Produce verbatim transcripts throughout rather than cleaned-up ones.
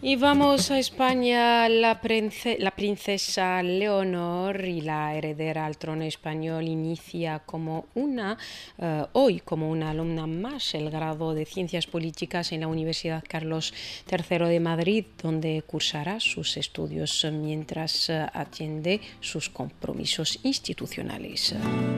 Y vamos a España. La, prince- la princesa Leonor y la heredera al trono español inicia como una, eh, hoy como una alumna más el grado de Ciencias Políticas en la Universidad Carlos tercero de Madrid, donde cursará sus estudios mientras eh, atiende sus compromisos institucionales.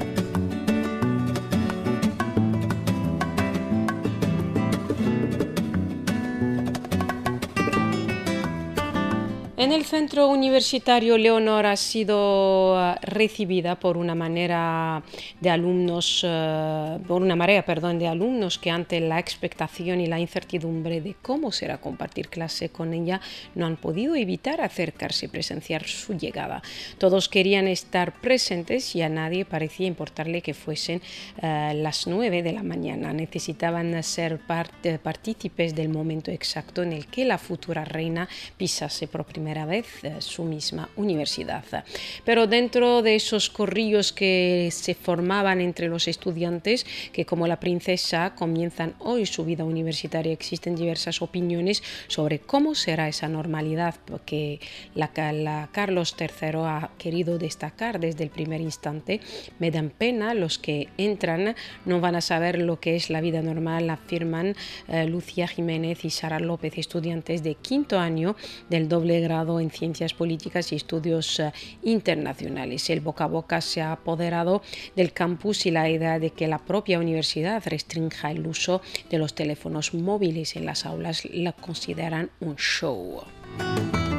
En el centro universitario, Leonor ha sido uh, recibida por una manera de alumnos, uh, por una marea, perdón, de alumnos que ante la expectación y la incertidumbre de cómo será compartir clase con ella, no han podido evitar acercarse y presenciar su llegada. Todos querían estar presentes y a nadie parecía importarle que fuesen uh, las nueve de la mañana. Necesitaban ser part partícipes del momento exacto en el que la futura reina pisase por primera vez su misma universidad. Pero dentro de esos corrillos que se formaban entre los estudiantes, que como la princesa comienzan hoy su vida universitaria, existen diversas opiniones sobre cómo será esa normalidad que la, la Carlos tercero ha querido destacar desde el primer instante. Me dan pena los que entran, no van a saber lo que es la vida normal, afirman eh, Lucía Jiménez y Sara López, estudiantes de quinto año del doble grado en Ciencias Políticas y Estudios uh, Internacionales. El boca a boca se ha apoderado del campus y la idea de que la propia universidad restrinja el uso de los teléfonos móviles en las aulas la consideran un show.